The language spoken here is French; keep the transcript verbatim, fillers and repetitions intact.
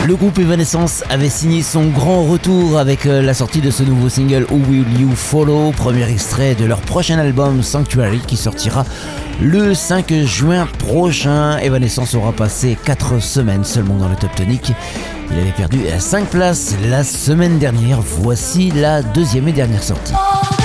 Le groupe Evanescence avait signé son grand retour avec la sortie de ce nouveau single Who Will You Follow, premier extrait de leur prochain album Sanctuary qui sortira le cinq juin prochain. Evanescence aura passé quatre semaines seulement dans le top tonique. Il avait perdu cinq places la semaine dernière. Voici la deuxième et dernière sortie.